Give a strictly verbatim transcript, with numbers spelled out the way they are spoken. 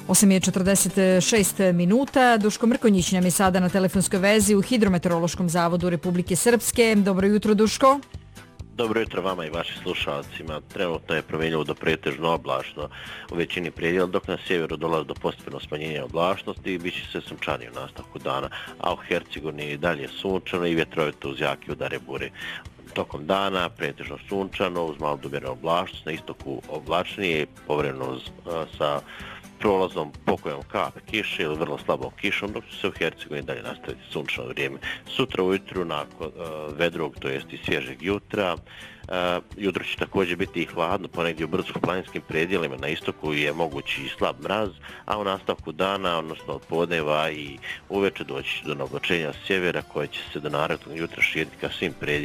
osam je četrdeset šest minuta. Duško Mrkonjić nam je sada na telefonskoj vezi u Hidrometeorološkom zavodu Republike Srpske. Dobro jutro, Duško. Dobro jutro vama i vašim slušalcima. Trenutno je promijenilo do pretežno oblačno u većini predjela, dok na sjeveru dolazi do postepeno smanjenja oblačnosti i bit će se sunčaniji u nastavku dana, a u Hercegovini je dalje sunčano i vjetrovito uz jake udare bure. Tokom dana pretežno sunčano uz malo dobjenu oblačnost, na istoku oblačnije povremeno sa prolazom pokojom kape kiše ili vrlo slabom kišom, dok će se u Hercegovini dalje nastaviti sunčano vrijeme. Sutra ujutru nakon uh, vedrog, to jest i svježeg jutra, uh, jutro će također biti i hladno, ponegdje u brdsko-planinskim predjelima na istoku je mogući i slab mraz, a u nastavku dana, odnosno od podneva i uveče doći do naglačenja sjevera koje će se do narednog jutra širiti ka svim predjelima